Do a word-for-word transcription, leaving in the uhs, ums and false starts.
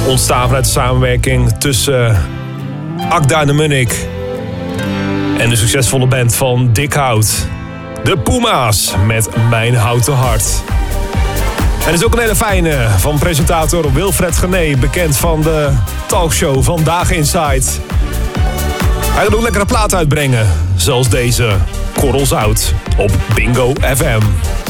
Ontstaan vanuit de samenwerking tussen Akda en de Munnik en de succesvolle band van Dikhout. De Puma's met Mijn Houten Hart. En er is ook een hele fijne van presentator Wilfred Gené, bekend van de talkshow Vandaag Inside. Hij gaat ook lekkere plaat uitbrengen, zoals deze Korrelzout op Bingo F M.